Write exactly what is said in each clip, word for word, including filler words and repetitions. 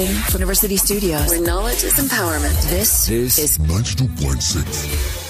From University Studios, where knowledge is empowerment. This, this is ninety-two point six.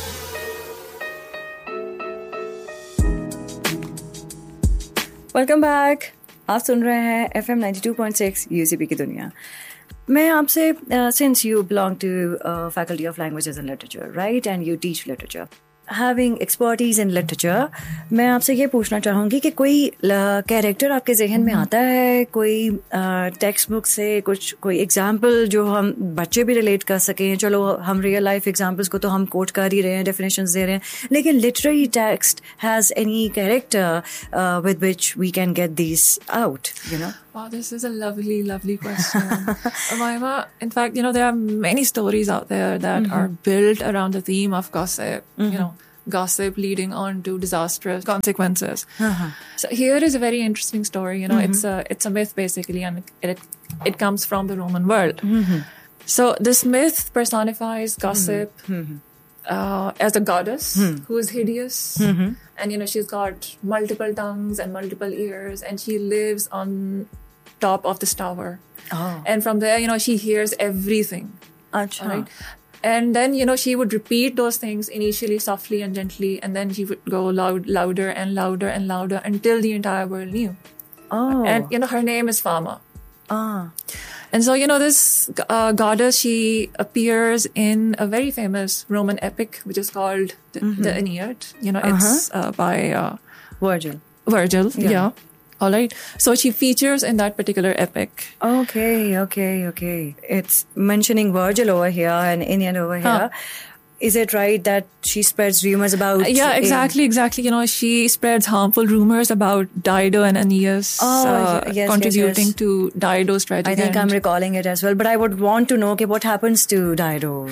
Welcome back. आप सुन रहे हैं F M ninety two point six UCP की दुनिया. मैं आपसे, since you belong to faculty of languages and literature, right, and you teach literature, having expertise in literature, मैं आपसे ये पूछना चाहूँगी कि कोई कैरेक्टर आपके जहन में आता है, कोई टेक्स्ट बुक से कुछ, कोई एग्जाम्पल जो हम बच्चे भी रिलेट कर सकें? चलो, हम रियल लाइफ एग्जाम्पल्स को तो हम कोट कर ही रहे हैं, डेफिनेशंस दे रहे हैं, लेकिन literary text has any character with which we can get this out, you know? Wow, this is a lovely, lovely question. Umayma, in fact, you know, there are many stories out there that mm-hmm. are built around the theme of gossip, mm-hmm. you know, gossip leading on to disastrous consequences. Uh-huh. So here is a very interesting story. You know, mm-hmm. it's a it's a myth basically, and it it comes from the Roman world. Mm-hmm. So this myth personifies gossip mm-hmm. uh, as a goddess mm-hmm. who is hideous. Mm-hmm. And, you know, she's got multiple tongues and multiple ears, and she lives on top of this tower. Oh. And from there, you know, she hears everything. Achha. Right? And then, you know, she would repeat those things initially softly and gently, and then she would go loud, louder and louder and louder until the entire world knew. Oh. And, you know, her name is Fama. Ah. And so, you know, this uh, goddess, she appears in a very famous Roman epic, which is called the, mm-hmm. the Aeneid. You know, uh-huh. it's uh, by uh, Virgil. Virgil, yeah. yeah. All right. So she features in that particular epic. Okay, okay, okay. It's mentioning Virgil over here and Aeneid over here. Huh. Is it right that she spreads rumors about... Yeah, exactly, exactly. You know, she spreads harmful rumors about Dido and Aeneas oh, uh, yes, contributing yes, yes. to Dido's tragic I think end. I'm recalling it as well. But I would want to know, okay, what happens to Dido?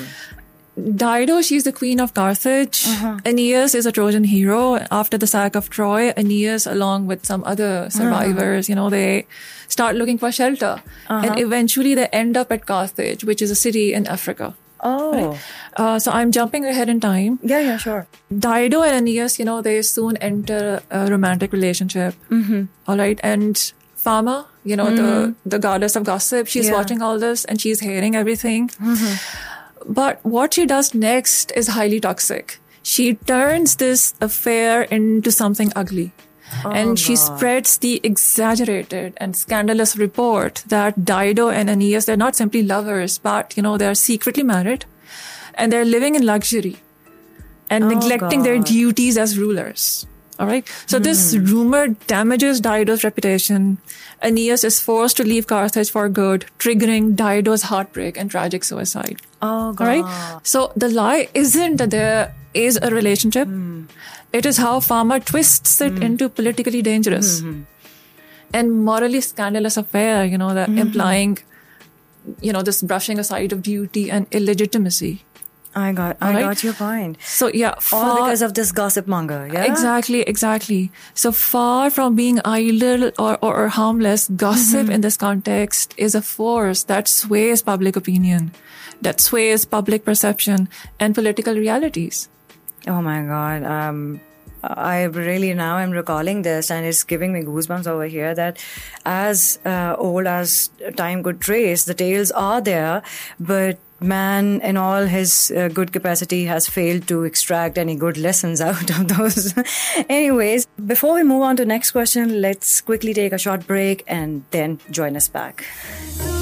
Dido, she's the queen of Carthage. Uh-huh. Aeneas is a Trojan hero. After the sack of Troy, Aeneas, along with some other survivors, uh-huh. you know, they start looking for shelter. Uh-huh. And eventually they end up at Carthage, which is a city in Africa. Oh. Right? Uh, so I'm jumping ahead in time. Yeah, yeah, sure. Dido and Aeneas, you know, they soon enter a romantic relationship. Mm-hmm. All right. And Fama, you know, mm-hmm. the, the goddess of gossip, she's yeah. watching all this and she's hearing everything. Mm-hmm. But what she does next is highly toxic. She turns this affair into something ugly. Oh, and she God. spreads the exaggerated and scandalous report that Dido and Aeneas, they're not simply lovers, but, you know, they're secretly married and they're living in luxury and oh, neglecting God. their duties as rulers. All right. So mm. this rumor damages Dido's reputation. Aeneas is forced to leave Carthage for good, triggering Dido's heartbreak and tragic suicide. Oh, God. All right. So the lie isn't that there is a relationship. Mm. It is how Fama twists it mm. into politically dangerous mm-hmm. and morally scandalous affair, you know, that mm-hmm. implying, you know, this brushing aside of duty and illegitimacy. I got, I right? got your point. So yeah, far, all because of this gossip monger. Yeah, exactly, exactly. So far from being idle or, or, or harmless, gossip mm-hmm. in this context is a force that sways public opinion, that sways public perception and political realities. Oh my God. Um, I really now am recalling this and it's giving me goosebumps over here that as uh, old as time could trace, the tales are there, but man in all his uh, good capacity has failed to extract any good lessons out of those. Anyways, before we move on to the next question, let's quickly take a short break and then join us back.